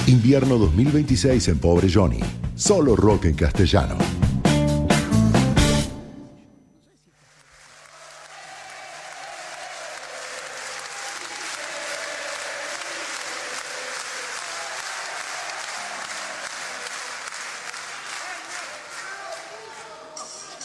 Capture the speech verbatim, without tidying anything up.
Invierno dos mil veintiséis en Pobre Johnny. Solo rock en castellano.